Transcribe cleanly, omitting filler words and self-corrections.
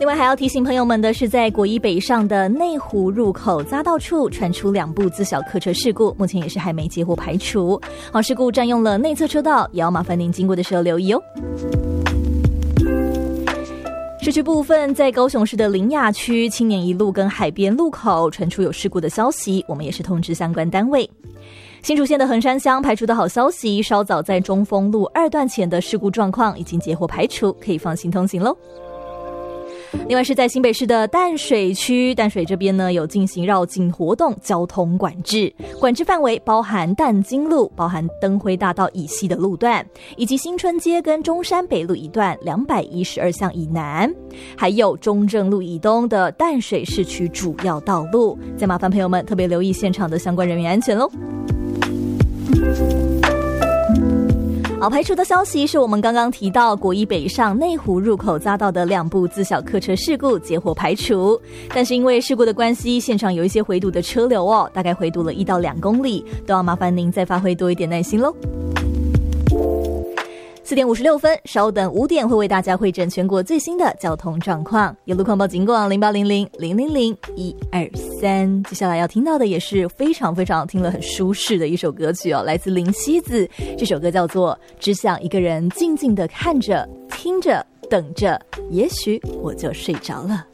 另外还要提醒朋友们的是，在国一北上的内湖入口匝道处传出2部自小客车事故，目前也是还没结获排除。事故占用了内侧车道，也要麻烦您经过的时候留意哦。市区部分，在高雄市的苓雅区青年一路跟海边路口传出有事故的消息，我们也是通知相关单位。新竹县的横山乡排除的好消息，稍早在中丰路2段前的事故状况已经结获排除，可以放心通行咯。另外是在新北市的淡水区，淡水这边呢有进行绕境活动，交通管制范围包含淡金路、包含灯辉大道以西的路段，以及新春街跟中山北路一段212巷以南，还有中正路以东的淡水市区主要道路。再麻烦朋友们特别留意现场的相关人员安全咯。好，排除的消息是我们刚刚提到国一北上内湖入口匝道的2部自小客车事故结获排除，但是因为事故的关系，现场有一些回堵的车流哦，大概回堵了1到2公里，都要麻烦您再发挥多一点耐心咯。4点56分，稍等5点会为大家汇整全国最新的交通状况，有路况报警广0800000123。接下来要听到的也是非常非常听了很舒适的一首歌曲哦，来自林夕子，这首歌叫做《只想一个人静静地看着听着等着，也许我就睡着了》。